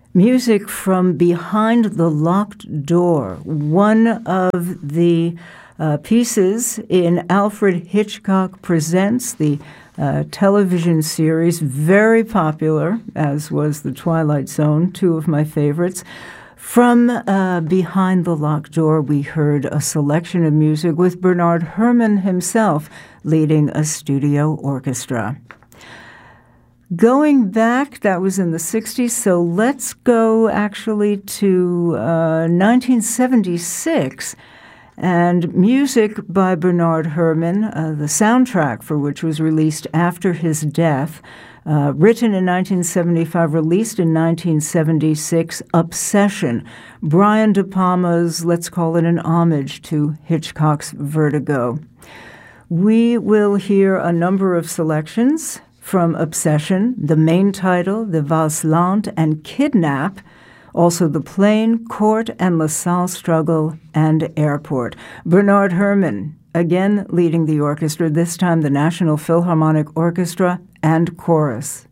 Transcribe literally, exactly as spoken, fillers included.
Music from Behind the Locked Door, one of the uh, pieces in Alfred Hitchcock Presents, the uh, television series, very popular, as was The Twilight Zone, two of my favorites. From uh, Behind the Locked Door, we heard a selection of music with Bernard Herrmann himself leading a studio orchestra. Going back, that was in the sixties, so let's go actually to uh, nineteen seventy-six, and music by Bernard Herrmann, uh, the soundtrack for which was released after his death, uh, written in nineteen seventy-five, released in nineteen seventy-six, Obsession, Brian De Palma's, let's call it an homage to Hitchcock's Vertigo. We will hear a number of selections from Obsession, the main title, the Valse Lente, and Kidnap, also The Plane, Court and LaSalle Struggle, and Airport. Bernard Herrmann, again leading the orchestra, this time the National Philharmonic Orchestra and Chorus.